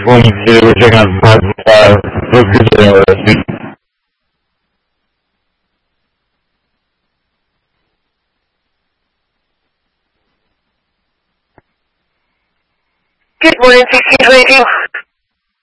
going to we're checking out some those groups are interesting. Good morning, 1622.